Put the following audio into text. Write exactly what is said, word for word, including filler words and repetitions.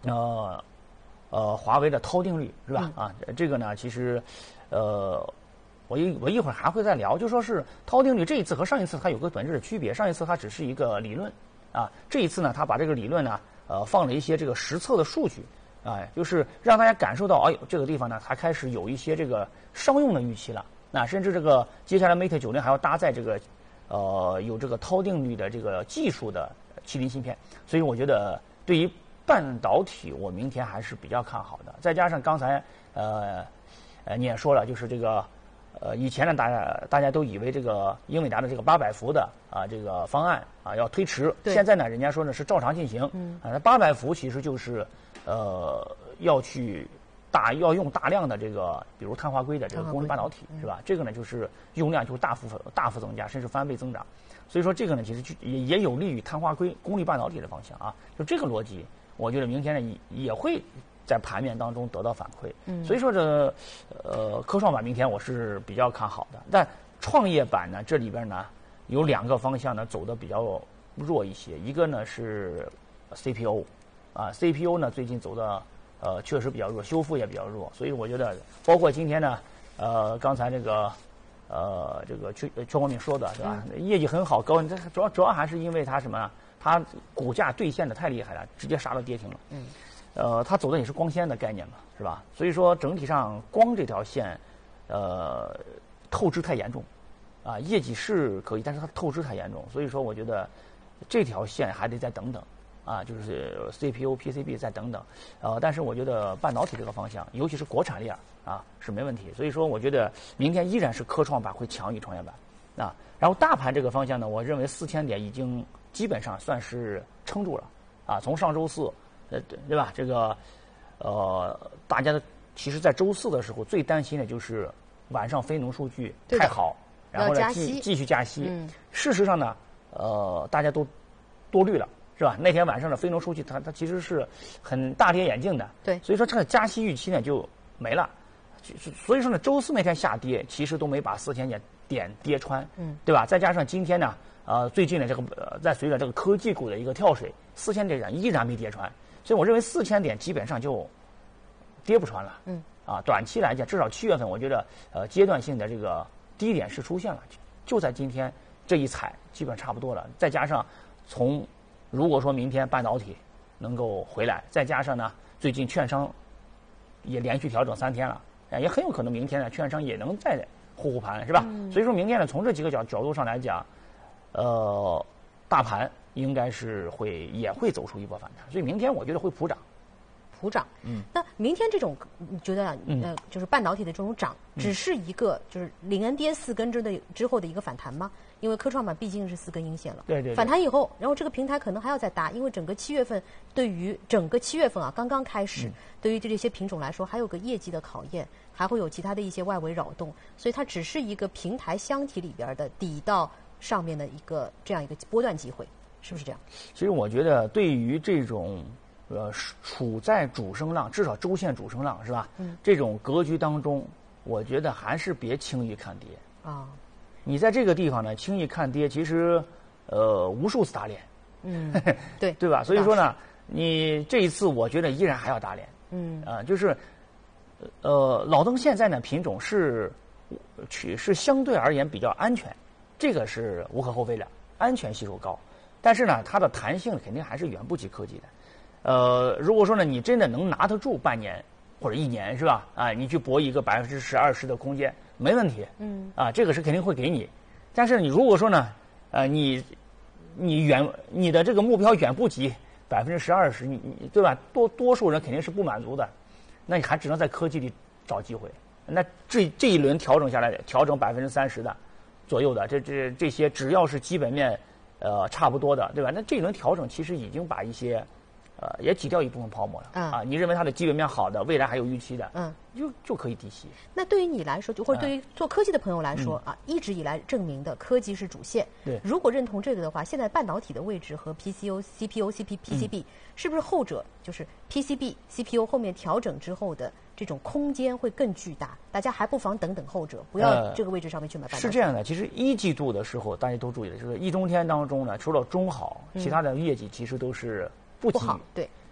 呃呃华为的涛定律是吧？ 嗯、 啊，这个呢其实呃。我一我一会儿还会再聊，就说是涛定律这一次和上一次它有个本质的区别，上一次它只是一个理论，啊，这一次呢，它把这个理论呢，呃，放了一些这个实测的数据，啊，就是让大家感受到，哎呦，这个地方呢，它开始有一些这个商用的预期了，那甚至这个接下来 Mate 九零还要搭载这个，呃，有这个涛定律的这个技术的麒麟芯片，所以我觉得对于半导体，我明天还是比较看好的，再加上刚才呃呃你也说了，就是这个。呃，以前呢，大家大家都以为这个英伟达的这个八百伏的啊这个方案啊要推迟，现在呢，人家说呢是照常进行。嗯。啊，八百伏其实就是呃要去大要用大量的这个比如碳化硅的这个功率半导体、嗯、是吧？这个呢就是用量就会大幅大幅增加，甚至翻倍增长。所以说这个呢其实就也也有利于碳化硅功率半导体的方向啊。就这个逻辑，我觉得明天呢也也会。在盘面当中得到反馈，嗯，所以说这呃科创板明天我是比较看好的，但创业板呢这里边呢有两个方向呢走的比较弱一些，一个呢是 C P O， 啊 C P O 呢最近走的呃确实比较弱，修复也比较弱，所以我觉得包括今天呢呃刚才这个呃这个邱邱国敏说的对吧、嗯，业绩很好高，这主要主要还是因为它什么啊？它股价兑现的太厉害了，直接杀到跌停了，嗯。呃，它走的也是光纤的概念嘛，是吧？所以说整体上光这条线，呃，透支太严重，啊，业绩是可以，但是它透支太严重，所以说我觉得这条线还得再等等，啊，就是 C P U、P C B 再等等，呃，但是我觉得半导体这个方向，尤其是国产链啊是没问题，所以说我觉得明天依然是科创板会强于创业板，啊，然后大盘这个方向呢，我认为四千点已经基本上算是撑住了，啊，从上周四。呃，对对吧？这个，呃，大家的其实，在周四的时候最担心的就是晚上非农数据太好，然后呢继继续加息。嗯。事实上呢，呃，大家都多虑了，是吧？那天晚上的非农数据，它它其实是很大跌眼镜的。 对。 所以说，这个加息预期呢就没了。所以说呢，周四那天下跌，其实都没把四千点点跌穿。嗯。对吧？再加上今天呢，呃，最近的这个呃，在随着这个科技股的一个跳水，四千点依然没跌穿。所以我认为四千点基本上就跌不穿了。嗯。啊，短期来讲，至少七月份，我觉得呃阶段性的这个低点是出现了，就在今天这一踩，基本差不多了。再加上从如果说明天半导体能够回来，再加上呢最近券商也连续调整三天了，也很有可能明天呢券商也能再护护盘，是吧？嗯。所以说明天呢，从这几个角角度上来讲，呃，大盘。应该是会也会走出一波反弹，所以明天我觉得会普涨， 普涨。嗯，那明天这种你觉得呃，就是半导体的这种涨，只是一个就是连恩跌四根之的之后的一个反弹吗？因为科创板毕竟是四根阴线了， 对 对, 对。 反弹以后，然后这个平台可能还要再搭，因为整个七月份对于整个七月份啊刚刚开始，嗯、对于这些品种来说还有个业绩的考验，还会有其他的一些外围扰动，所以它只是一个平台箱体里边的底到上面的一个这样一个波段机会。是不是这样？ 其实我觉得，对于这种呃处在主升浪，至少周线主升浪是吧？嗯。这种格局当中，我觉得还是别轻易看跌啊。你在这个地方呢，轻易看跌，其实呃无数次打脸。 嗯。对。 对吧？所以说呢，你这一次我觉得依然还要打脸。嗯。啊、呃，就是呃老登现在呢品种是取是相对而言比较安全，这个是无可厚非的，安全系数高。但是呢，它的弹性肯定还是远不及科技的。呃，如果说呢，你真的能拿得住半年或者一年，是吧？啊，你去搏一个百分之十、二十的空间，没问题。嗯。啊，这个是肯定会给你。但是你如果说呢，呃，你你远你的这个目标远不及百分之十、二十，你你对吧？多多数人肯定是不满足的，那你还只能在科技里找机会。那这这一轮调整下来，调整百分之三十的左右的，这这这些只要是基本面。呃，差不多的，对吧？那这一轮调整其实已经把一些，呃，也挤掉一部分泡沫了。嗯、啊，你认为它的基本面好的，未来还有预期的，嗯，就就可以低吸。 那对于你来说，就或者对于做科技的朋友来说、嗯、啊，一直以来证明的科技是主线。 对。 如果认同这个的话，现在半导体的位置和 P C O、C P O、C P、P C B、嗯、是不是后者就是 P C B、C P O 后面调整之后的这种空间会更巨大？大家还不妨等等后者，不要这个位置上面去买半导体。 呃、是这样的，其实一季度的时候，大家都注意了，就是一中天当中呢，除了中好，其他的业绩其实都是不及。 不好，对。